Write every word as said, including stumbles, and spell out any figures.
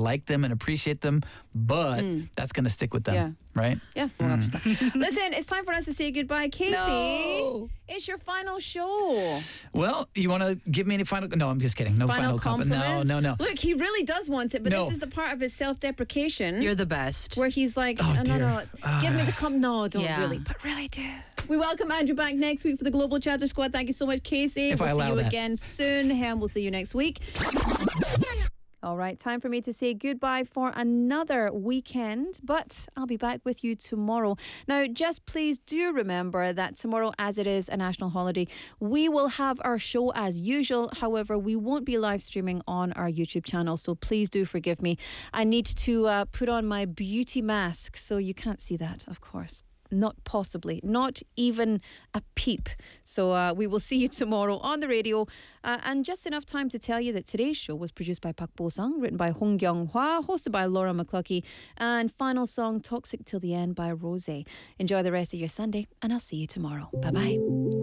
like them and appreciate them, but mm. that's going to stick with them, yeah. right? Yeah. Mm. Listen, it's time for us to say goodbye. Casey, no. it's your final show. Well, you want to give me any final... No, I'm just kidding. No final, final compliments? No, no, no. Look, he really does want it, but no. this is the part of his self-deprecation. You're the best. Where he's like, oh, no, no, no, uh, give me the com... No, don't yeah. really, but really do. We welcome Andrew back next week for the Global Chatter Squad. Thank you so much, Casey. If we'll I see allow you that. again soon, and we'll see you next week. All right, time for me to say goodbye for another weekend, but I'll be back with you tomorrow. Now, just please do remember that tomorrow, as it is a national holiday, we will have our show as usual. However, we won't be live streaming on our YouTube channel, so please do forgive me. I need to uh, put on my beauty mask, so you can't see that, of course. Not possibly, not even a peep. So uh, we will see you tomorrow on the radio. Uh, and just enough time to tell you that today's show was produced by Pak Bo-sung, written by Hong Kyung-hwa, hosted by Laura McCluckey, and final song Toxic Till the End by Rosé. Enjoy the rest of your Sunday, and I'll see you tomorrow. Bye-bye.